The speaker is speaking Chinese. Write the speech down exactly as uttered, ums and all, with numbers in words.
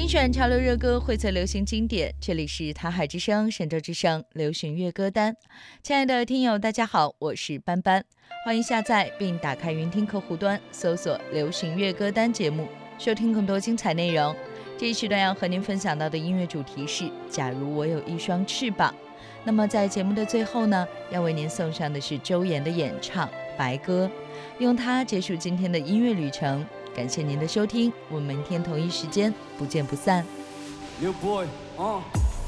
选潮流热歌，汇萃流行经典，这里是台海之声、神州之声流行乐歌单。亲爱的听友大家好，我是班班，欢迎下载并打开云听客户端，搜索流行乐歌单节目，收听更多精彩内容。这一时段要和您分享到的音乐主题是假如我有一双翅膀。那么在节目的最后呢，要为您送上的是周岩的演唱《白鸽》，用它结束今天的音乐旅程。感谢您的收听，我们明天同一时间不见不散。 Yo boy, uh.